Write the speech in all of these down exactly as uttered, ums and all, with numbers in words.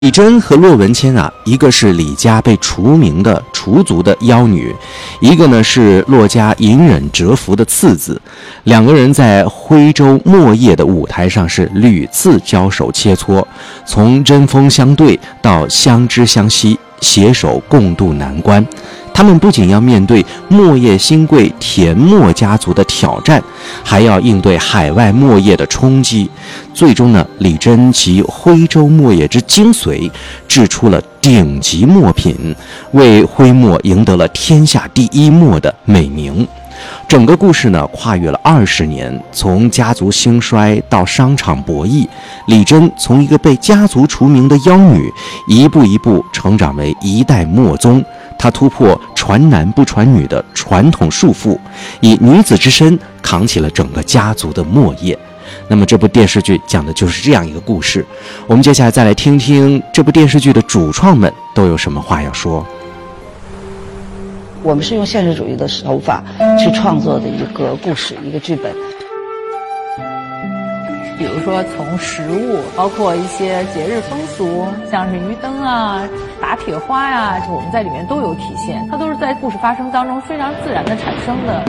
李珍和骆文谦啊，一个是李家被除名的除族的妖女，一个呢是骆家隐忍蛰伏的次子，两个人在徽州末夜的舞台上是屡次交手切磋，从针锋相对到相知相惜，携手共度难关。他们不仅要面对末夜新贵田墨家族的挑战，还要应对海外末夜的冲击。最终呢，李珍其徽州末夜之精髓，制出了顶级墨品，为徽墨赢得了天下第一墨的美名。整个故事呢，跨越了二十年，从家族兴衰到商场博弈，李珍从一个被家族除名的妖女，一步一步成长为一代墨宗。她突破传男不传女的传统束缚，以女子之身扛起了整个家族的墨业。那么这部电视剧讲的就是这样一个故事。我们接下来再来听听这部电视剧的主创们都有什么话要说。 我们是用现实主义的手法去创作的一个故事，一个剧本。 比如说从食物，包括一些节日风俗，像是鱼灯啊、打铁花呀、啊，我们在里面都有体现，它都是在故事发生当中非常自然的产生的。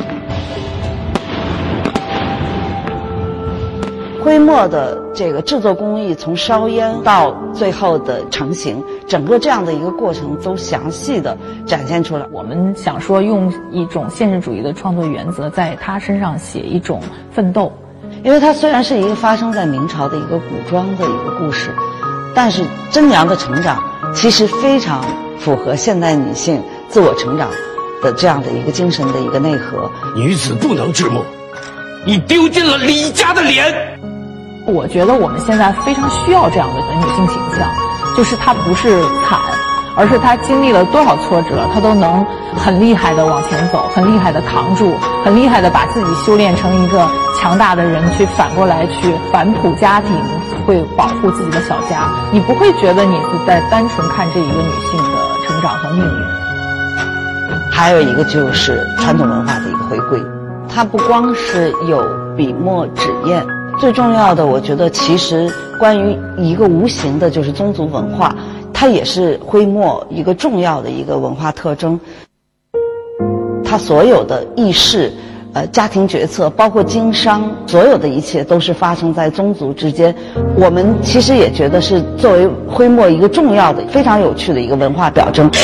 徽墨的这个制作工艺，从烧烟到最后的成型，整个这样的一个过程都详细的展现出来。 我们想说，用一种现实主义的创作原则，在他身上写一种奋斗。 因为它虽然是一个发生在明朝的一个古装的一个故事，但是真娘的成长其实非常符合现代女性自我成长的这样的一个精神的一个内核。 女子不能治墨，你丢尽了李家的脸。 我觉得我们现在非常需要这样的女性形象，就是她不是惨，而是她经历了多少挫折，她都能很厉害的往前走，很厉害的扛住，很厉害的把自己修炼成一个强大的人，去反过来去反哺家庭，会保护自己的小家。你不会觉得你是在单纯看这一个女性的成长和命运。 还有一个就是传统文化的一个回归，它不光是有笔墨纸砚，最重要的我觉得其实关于一个无形的就是宗族文化，它也是徽墨一个重要的一个文化特征。它所有的议事呃，家庭决策，包括经商，所有的一切都是发生在宗族之间。我们其实也觉得是作为徽墨一个重要的、非常有趣的一个文化表征。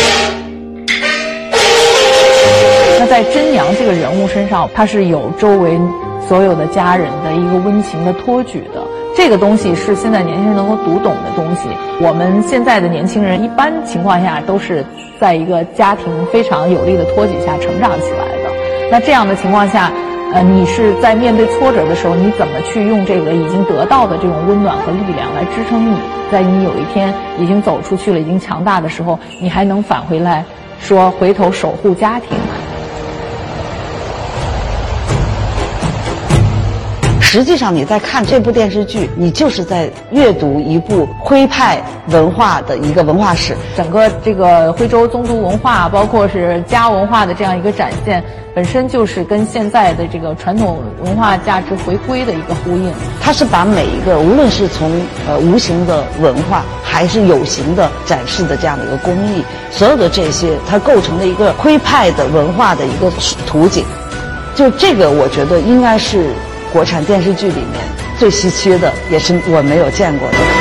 那在真娘这个人物身上，她是有周围所有的家人的一个温情的托举的。这个东西是现在年轻人能够读懂的东西。我们现在的年轻人一般情况下都是在一个家庭非常有力的托举下成长起来的。那这样的情况下，呃，你是在面对挫折的时候，你怎么去用这个已经得到的这种温暖和力量来支撑你，在你有一天已经走出去了，已经强大的时候，你还能返回来说回头守护家庭。 实际上你在看这部电视剧，你就是在阅读一部徽派文化的一个文化史。 整个这个徽州宗族文化，包括是家文化的这样一个展现，本身就是跟现在的这个传统文化价值回归的一个呼应。 它是把每一个无论是从呃无形的文化还是有形的展示的这样的一个工艺，所有的这些它构成了一个徽派的文化的一个图景。就这个我觉得应该是国产电视剧里面最稀缺的，也是我没有见过的。